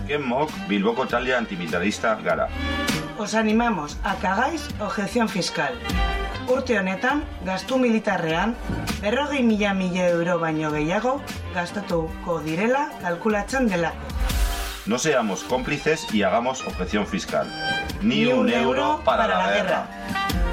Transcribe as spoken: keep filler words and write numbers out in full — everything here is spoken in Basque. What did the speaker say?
Azken mok Bilboko talde antimilitarista gara. Os animamos a que hagáis objeción fiscal. Urte honetan, gastu militarrean, berrogei mila mila euro baino gehiago gastatuko direla kalkulatzen delako. No seamos cómplices y hagamos objeción fiscal. Ni, Ni un, un euro para, para la guerra. guerra.